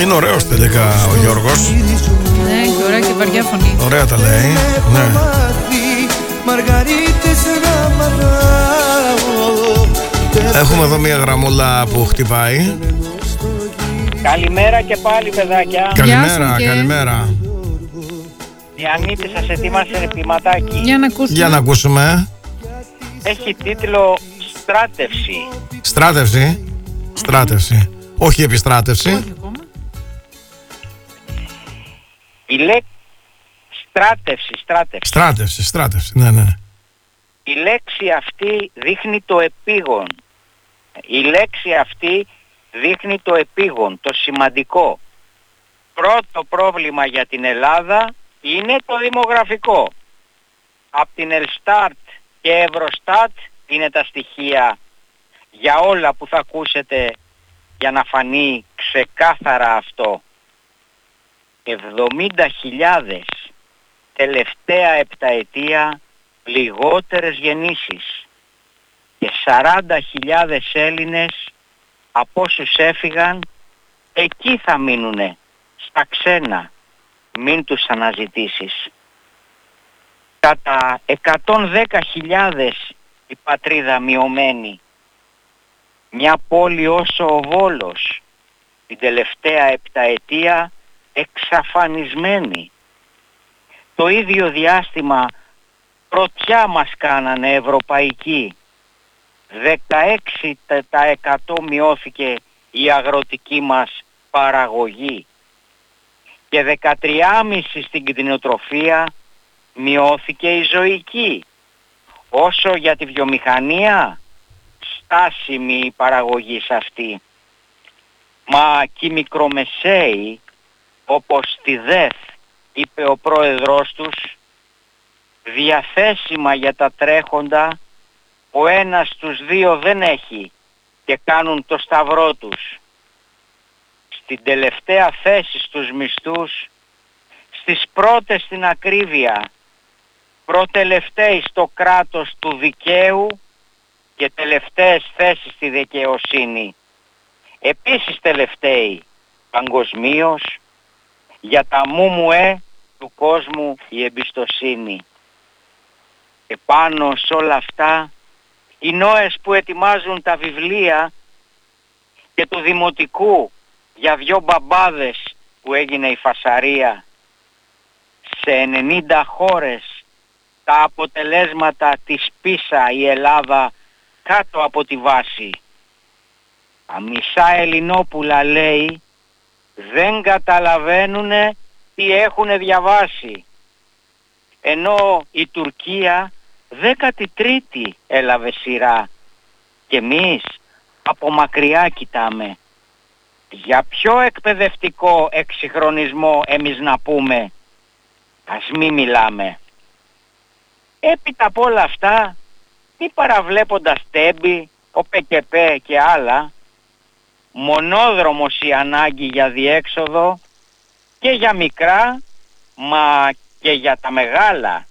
Είναι ωραίος τελικά ο Γιώργος. Ναι, και ωραία και βαριά φωνή. Ωραία τα λέει. Ναι. Έχουμε εδώ μια γραμμούλα που χτυπάει. Καλημέρα και πάλι, παιδάκια. Καλημέρα, καλημέρα. Η Ανίτη σας ετοίμασε ρεπηματάκι. Για να ακούσουμε. Για να ακούσουμε. Έχει τίτλο «Στράτευση». Στράτευση. Στράτευση. Όχι επιστράτευση. Όχι ακόμα. Η λέξη Στράτευση. Ναι. Η λέξη αυτή δείχνει το επίγον. Η λέξη αυτή δείχνει το επίγον, το σημαντικό. Πρώτο πρόβλημα για την Ελλάδα είναι το δημογραφικό. Από την Ελστάρτ και Ευρωστάτ είναι τα στοιχεία για όλα που θα ακούσετε για να φανεί ξεκάθαρα αυτό. 70.000 τελευταία επταετία λιγότερες γεννήσεις και 40.000 Έλληνες από όσους έφυγαν εκεί θα μείνουνε, στα ξένα, μην τους αναζητήσεις. Κατά 110.000 η πατρίδα μειωμένη, μια πόλη όσο ο Βόλος την τελευταία επταετία εξαφανισμένη. Το ίδιο διάστημα πρωτιά μας κάνανε ευρωπαϊκοί. 16% μειώθηκε η αγροτική μας παραγωγή και 13,5% στην κτηνοτροφία μειώθηκε η ζωική. Όσο για τη βιομηχανία, στάσιμη η παραγωγή σε αυτή. Μα και οι μικρομεσαίοι, όπως στη ΔΕΘ είπε ο πρόεδρος τους, διαθέσιμα για τα τρέχοντα, ο ένας στους δύο δεν έχει και κάνουν το σταυρό τους. Στην τελευταία θέση στους μισθούς, στις πρώτες στην ακρίβεια, προτελευταίοι στο κράτος του δικαίου και τελευταίες θέσεις στη δικαιοσύνη. Επίσης τελευταίοι παγκοσμίως, για τα μουμουέ του κόσμου η εμπιστοσύνη. Και πάνω σε όλα αυτά οι νόες που ετοιμάζουν τα βιβλία και του δημοτικού για 2 μπαμπάδες που έγινε η φασαρία. Σε 90 χώρες τα αποτελέσματα της πίσα η Ελλάδα κάτω από τη βάση. Τα μισά Ελληνόπουλα, λέει, δεν καταλαβαίνουνε τι έχουνε διαβάσει. Ενώ η Τουρκία 13η έλαβε σειρά και εμείς από μακριά κοιτάμε. Για ποιο εκπαιδευτικό εξυγχρονισμό εμείς να πούμε? Ας μη μιλάμε. Έπειτα από όλα αυτά, μη παραβλέποντας Τέμπη, ο ΠΚΠ και άλλα, μονόδρομος η ανάγκη για διέξοδο και για μικρά, μα και για τα μεγάλα.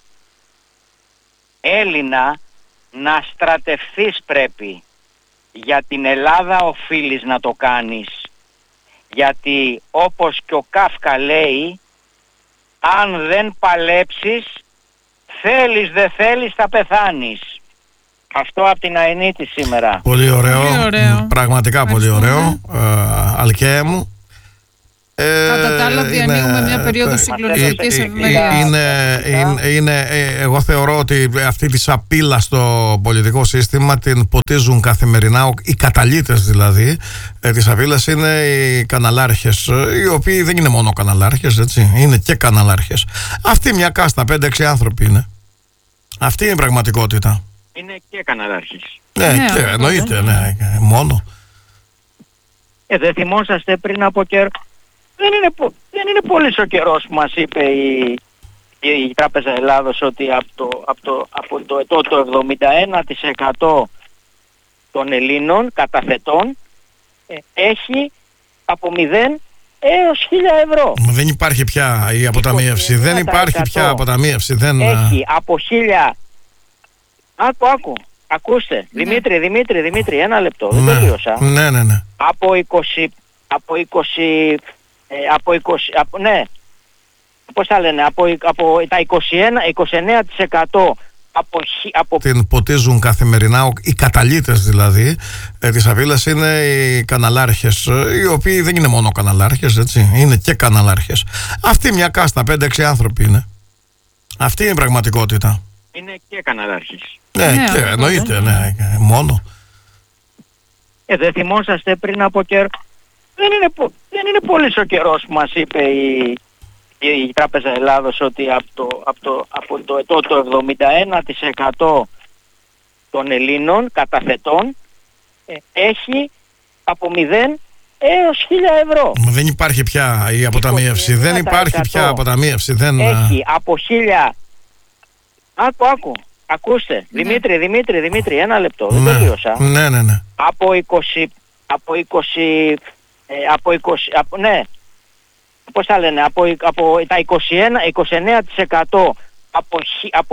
Έλληνα, να στρατευθείς πρέπει. Για την Ελλάδα οφείλεις να το κάνεις. Γιατί όπως και ο Κάφκα λέει, αν δεν παλέψεις, θέλεις δεν θέλεις θα πεθάνεις. Αυτό από την Αενίτη σήμερα. Πολύ ωραίο. Πολύ ωραίο. Πραγματικά πολύ ωραίο. Αλκαία μου. Κατά τα άλλα διανύουμε μια περίοδο συγκλονιστικής ευημερίας. Εγώ θεωρώ ότι αυτή τη σαπίλα στο πολιτικό σύστημα την ποτίζουν καθημερινά, οι καταλύτες δηλαδή της σαπίλας είναι οι καναλάρχες, οι οποίοι δεν είναι μόνο καναλάρχες, έτσι, είναι και καναλάρχες. Αυτή μια κάστα, 5-6 άνθρωποι είναι. Αυτή είναι η πραγματικότητα. Είναι και καναλάρχης. Ναι, και εννοείται, ναι, μόνο. Δεν θυμόσαστε πριν από καιρό? Δεν είναι πολύ ο καιρός που μας είπε η Τράπεζα Ελλάδος ότι από το ετώ το 71% των Ελλήνων καταθετών έχει από 0 έως 1.000 ευρώ. Δεν υπάρχει πια η αποταμίευση. Δεν υπάρχει πια αποταμίευση. Έχει από 1.000. Άκου. Ακούστε. Ναι. Δημήτρη, ένα λεπτό. Δεν τελείωσα. Ναι. Από 20 από 20, ναι, πώς θα λένε, από τα 29% από την ποτίζουν καθημερινά, οι καταλύτες δηλαδή της Απίλλας είναι οι καναλάρχες, οι οποίοι δεν είναι μόνο καναλάρχες, έτσι, είναι και καναλάρχες. Αυτή μια κάστα, 5-6 άνθρωποι είναι. Αυτή είναι η πραγματικότητα. Είναι και καναλάρχες. Ναι, και εννοείται, ναι, μόνο. Δεν θυμόσαστε πριν από καιρό, δεν είναι πολύ ο καιρός που μας είπε η Τράπεζα Ελλάδος ότι από το 71% των Ελλήνων καταθετών έχει από 0 έως 1.000 ευρώ. Δεν υπάρχει πια η αποταμίευση. Δεν υπάρχει πια αποταμίευση. Έχει από 1.000. Άκου. Ακούστε. Ναι. Δημήτρη, ένα λεπτό. Δεν τελείωσα. Ναι. Ναι. Πώς θα λένε, από τα 29% από